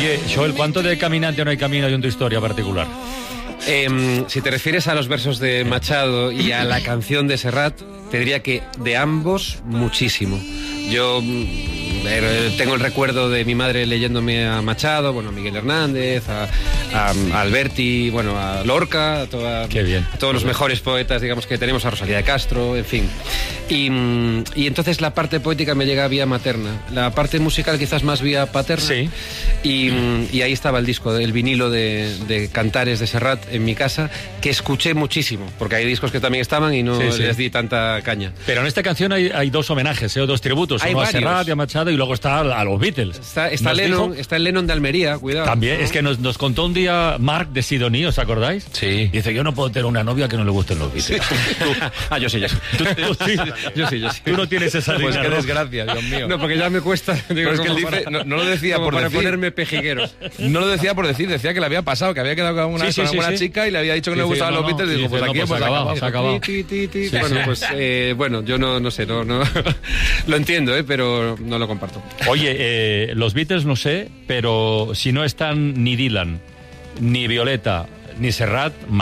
Oye, Joel, ¿cuánto de Caminante no hay camino hay en tu historia particular? Si te refieres a los versos de Machado y a la canción de Serrat, te diría que de ambos muchísimo. Yo tengo el recuerdo de mi madre leyéndome a Machado, bueno, a Miguel Hernández, a Alberti, bueno, a Lorca, Qué bien. a todos los mejores poetas, digamos, que tenemos, a Rosalía de Castro, en fin. Y entonces la parte poética me llega vía materna, la parte musical quizás más vía paterna. Sí. Y ahí estaba el disco, el vinilo de Cantares de Serrat en mi casa, que escuché muchísimo, porque hay discos que también estaban y no les di tanta caña. Pero en esta canción hay dos homenajes, o dos tributos, Hay uno varios. a Serrat y a Machado, y luego está a los Beatles. Está Lennon, está el Lennon de Almería, cuidado. También, es que nos contó un día Mark de Sidoní, ¿os acordáis? Sí. Dice, yo no puedo tener una novia que no le gusten los Beatles. Yo sí. Yo sí. Tú no tienes esa Pues digna, qué ¿no? desgracia, Dios mío. No, porque ya me cuesta. Digo, Pero es que él como dice, no lo decía por para decir. ponerme pejigueros. No lo decía por decir, decía que le había pasado, que había quedado con una, Sí, con una sí. chica y le había dicho que no le Sí, gustaban no, los Beatles. no. Y digo, Dice, pues aquí no, pues hemos acabado. se ha acabado. Bueno, pues bueno, yo no sé, no lo entiendo, pero no lo comparto. Oye, los Beatles no sé, pero si no están ni Dylan, ni Violeta, ni Serrat,